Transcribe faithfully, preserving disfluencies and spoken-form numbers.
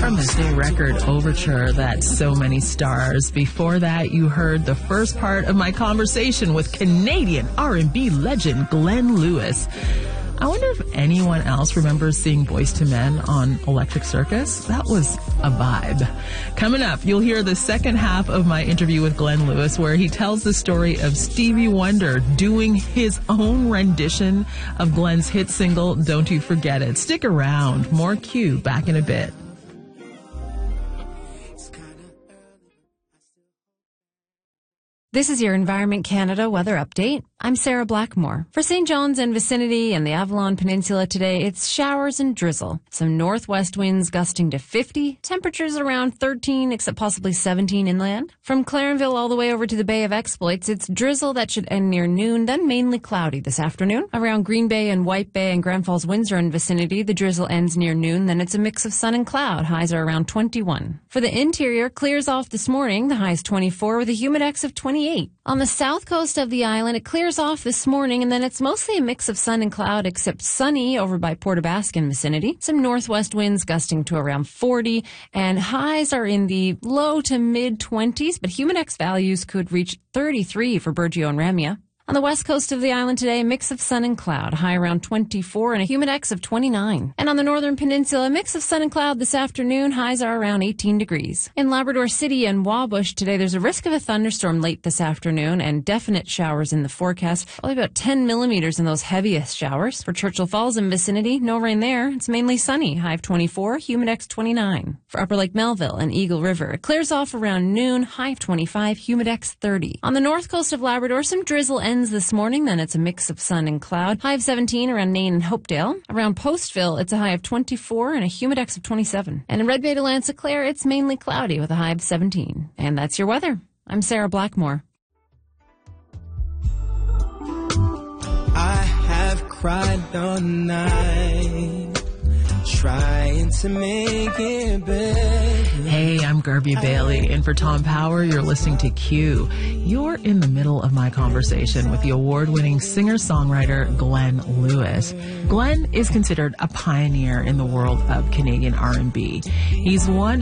From his new record, Overture, that's So Many Stars. Before that, you heard the first part of my conversation with Canadian R and B legend Glenn Lewis. I wonder if anyone else remembers seeing Boyz two Men on Electric Circus. That was a vibe. Coming up, you'll hear the second half of my interview with Glenn Lewis, where he tells the story of Stevie Wonder doing his own rendition of Glenn's hit single, Don't You Forget It. Stick around. More Q back in a bit. This is your Environment Canada weather update. I'm Sarah Blackmore. For Saint John's and vicinity and the Avalon Peninsula today, it's showers and drizzle. Some northwest winds gusting to fifty. Temperatures around thirteen, except possibly seventeen inland. From Clarenville all the way over to the Bay of Exploits, it's drizzle that should end near noon, then mainly cloudy this afternoon. Around Green Bay and White Bay and Grand Falls, Windsor and vicinity, the drizzle ends near noon, then it's a mix of sun and cloud. Highs are around twenty-one. For the interior, clears off this morning. The high is twenty-four with a humidex of twenty-eight. On the south coast of the island, it clears off this morning, and then it's mostly a mix of sun and cloud, except sunny over by Port aux Basques and vicinity. Some northwest winds gusting to around forty, and highs are in the low to mid twenties, but humidex values could reach thirty-three for Burgeo and Ramia. On the west coast of the island today, a mix of sun and cloud, high around twenty-four and a humidex of twenty-nine. And on the northern peninsula, a mix of sun and cloud this afternoon, highs are around eighteen degrees. In Labrador City and Wabush today, there's a risk of a thunderstorm late this afternoon and definite showers in the forecast, probably about ten millimeters in those heaviest showers. For Churchill Falls and vicinity, no rain there. It's mainly sunny, high of twenty-four, humidex twenty-nine. For Upper Lake Melville and Eagle River, it clears off around noon, high of twenty-five, humidex thirty. On the north coast of Labrador, some drizzle ends this morning, then it's a mix of sun and cloud. High of seventeen around Nain and Hopedale. Around Postville, it's a high of twenty-four and a humidex of twenty-seven. And in Red Bay to Lanse-Claire, it's mainly cloudy with a high of seventeen. And that's your weather. I'm Sarah Blackmore. I have cried all night, trying to make it better. Hey, I'm Garvey Bailey, and for Tom Power, you're listening to Q. You're in the middle of my conversation with the award-winning singer-songwriter Glenn Lewis. Glenn is considered a pioneer in the world of Canadian R and B. He's one